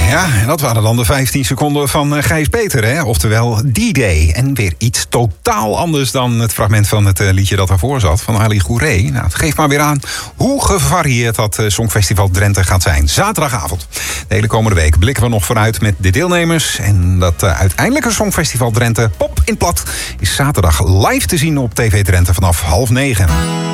Ja, en dat waren dan de 15 seconden van Gijs Peter, hè? Oftewel D-Day. En weer iets totaal anders dan het fragment van het liedje dat daarvoor zat, van Ali Gouré. Nou, het geeft maar weer aan hoe gevarieerd dat Songfestival Drenthe gaat zijn. Zaterdagavond. De hele komende week blikken we nog vooruit met de deelnemers. En dat uiteindelijke Songfestival Drenthe Pop in Plat is zaterdag live te zien op TV Drenthe vanaf 20:30.